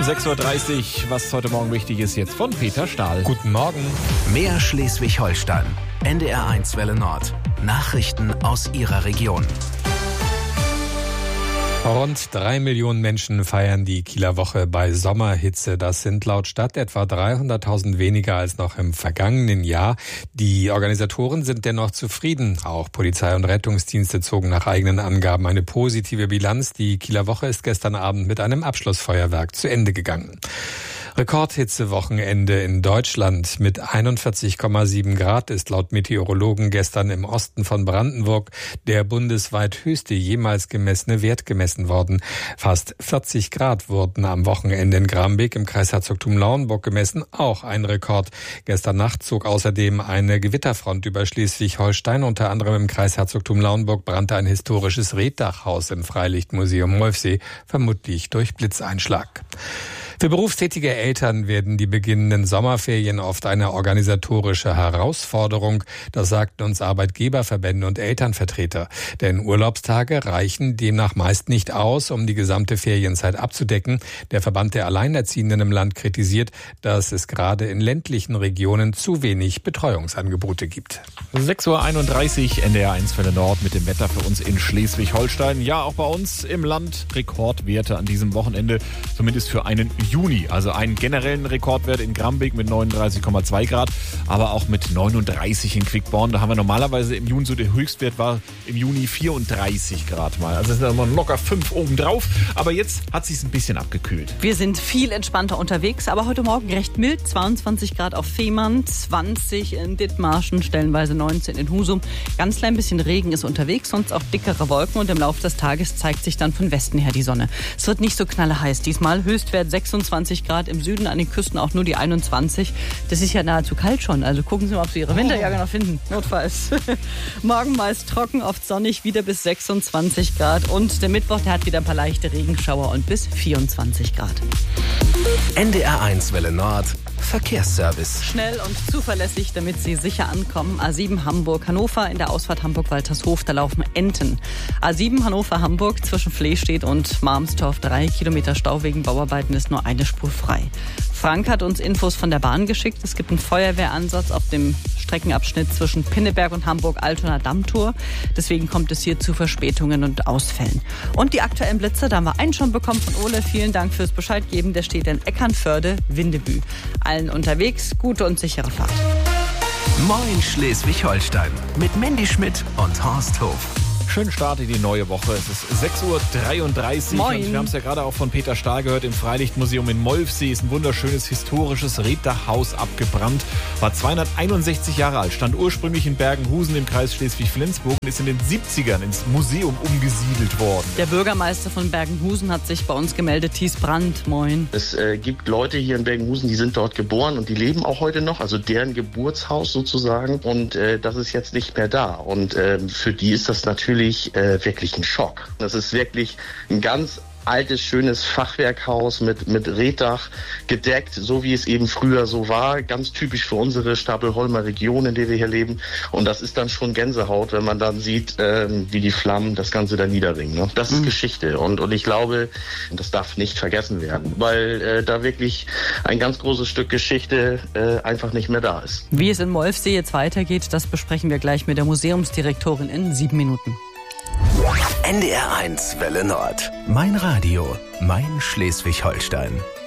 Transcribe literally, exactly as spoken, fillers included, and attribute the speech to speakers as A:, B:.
A: sechs Uhr dreißig, was heute Morgen wichtig ist, jetzt von Peter Stahl.
B: Guten Morgen.
C: Mehr Schleswig-Holstein. N D R eins Welle Nord. Nachrichten aus Ihrer Region.
B: Rund drei Millionen Menschen feiern die Kieler Woche bei Sommerhitze. Das sind laut Stadt etwa dreihunderttausend weniger als noch im vergangenen Jahr. Die Organisatoren sind dennoch zufrieden. Auch Polizei und Rettungsdienste zogen nach eigenen Angaben eine positive Bilanz. Die Kieler Woche ist gestern Abend mit einem Abschlussfeuerwerk zu Ende gegangen. Rekordhitzewochenende in Deutschland mit einundvierzig Komma sieben Grad ist laut Meteorologen gestern im Osten von Brandenburg der bundesweit höchste jemals gemessene Wert gemessen worden. Fast vierzig Grad wurden am Wochenende in Grambeek im Kreisherzogtum Lauenburg gemessen, auch ein Rekord. Gestern Nacht zog außerdem eine Gewitterfront über Schleswig-Holstein. Unter anderem im Kreisherzogtum Lauenburg brannte ein historisches Reddachhaus im Freilichtmuseum Molfsee, vermutlich durch Blitzeinschlag. Für berufstätige Eltern werden die beginnenden Sommerferien oft eine organisatorische Herausforderung. Das sagten uns Arbeitgeberverbände und Elternvertreter. Denn Urlaubstage reichen demnach meist nicht aus, um die gesamte Ferienzeit abzudecken. Der Verband der Alleinerziehenden im Land kritisiert, dass es gerade in ländlichen Regionen zu wenig Betreuungsangebote gibt.
A: sechs Uhr einunddreißig, N D R eins Welle Nord mit dem Wetter für uns in Schleswig-Holstein. Ja, auch bei uns im Land Rekordwerte an diesem Wochenende, zumindest für einen Juni. Also einen generellen Rekordwert in Grambeek mit neununddreißig Komma zwei Grad, aber auch mit neununddreißig in Quickborn. Da haben wir normalerweise im Juni, so der Höchstwert war im Juni vierunddreißig Grad mal. Also es sind immer locker fünf oben drauf. Aber jetzt hat sich's ein bisschen abgekühlt.
D: Wir sind viel entspannter unterwegs, aber heute Morgen recht mild. zweiundzwanzig Grad auf Fehmarn, zwanzig in Dithmarschen, stellenweise neunzehn in Husum. Ganz klein bisschen Regen ist unterwegs, sonst auch dickere Wolken und im Laufe des Tages zeigt sich dann von Westen her die Sonne. Es wird nicht so knalleheiß diesmal. Höchstwert sechsundzwanzig Grad im Süden, an den Küsten auch nur die einundzwanzig. Das ist ja nahezu kalt schon. Also gucken Sie mal, ob Sie Ihre Winterjacke noch finden. Notfalls. Morgen meist trocken, oft sonnig, wieder bis sechsundzwanzig Grad. Und der Mittwoch, der hat wieder ein paar leichte Regenschauer und bis vierundzwanzig Grad.
C: N D R eins Welle Nord. Verkehrsservice.
D: Schnell und zuverlässig, damit Sie sicher ankommen. A sieben Hamburg-Hannover, in der Ausfahrt Hamburg-Waltershof, da laufen Enten. A sieben Hannover-Hamburg zwischen Flehstedt und Marmstorf, drei Kilometer Stau wegen Bauarbeiten, ist nur eine Spur frei. Frank hat uns Infos von der Bahn geschickt. Es gibt einen Feuerwehransatz auf dem Streckenabschnitt zwischen Pinneberg und Hamburg-Altona Dammtor. Deswegen kommt es hier zu Verspätungen und Ausfällen. Und die aktuellen Blitze, da haben wir einen schon bekommen von Ole. Vielen Dank fürs Bescheid geben. Der steht in Eckernförde, Windebü. Allen unterwegs, gute und sichere Fahrt.
C: Moin Schleswig-Holstein mit Mandy Schmidt und Horst Hof.
A: Schönen Start in die neue Woche. Es ist sechs Uhr dreiunddreißig.
D: Moin.
A: Und wir haben es ja gerade auch von Peter Stahl gehört. Im Freilichtmuseum in Molfsee ist ein wunderschönes historisches Reddachhaus abgebrannt. War zweihunderteinundsechzig Jahre alt, stand ursprünglich in Bergenhusen im Kreis Schleswig-Flensburg und ist in den siebzigern ins Museum umgesiedelt worden.
D: Der Bürgermeister von Bergenhusen hat sich bei uns gemeldet. Thies Brandt, moin.
E: Es äh, gibt Leute hier in Bergenhusen, die sind dort geboren und die leben auch heute noch. Also deren Geburtshaus sozusagen. Und äh, das ist jetzt nicht mehr da. Und äh, für die ist das natürlich Äh, wirklich ein Schock. Das ist wirklich ein ganz altes, schönes Fachwerkhaus mit, mit Reddach gedeckt, so wie es eben früher so war. Ganz typisch für unsere Stapelholmer Region, in der wir hier leben. Und das ist dann schon Gänsehaut, wenn man dann sieht, ähm, wie die Flammen das Ganze da niederringen. Ne? Das ist mhm. Geschichte. Und, und ich glaube, das darf nicht vergessen werden, weil äh, da wirklich ein ganz großes Stück Geschichte äh, einfach nicht mehr da ist.
D: Wie es in Molfsee jetzt weitergeht, das besprechen wir gleich mit der Museumsdirektorin in sieben Minuten.
C: N D R eins Welle Nord. Mein Radio, mein Schleswig-Holstein.